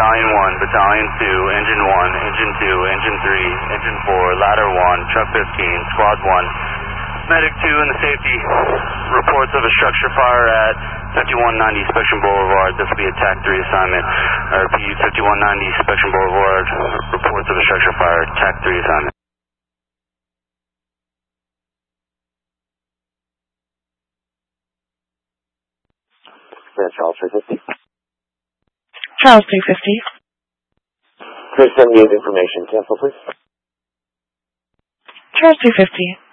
Battalion 1, Battalion 2, Engine 1, Engine 2, Engine 3, Engine 4, Ladder 1, Truck 15, Squad 1, Medic 2 in the safety. Reports of a structure fire at 5190 Spectrum Boulevard. This will be a TAC 3 assignment. I repeat, 5190 Spectrum Boulevard. Reports of a structure fire, TAC 3 assignment. Charles 350. Charles 350. Chris, send me his information. Cancel, please. Charles 350.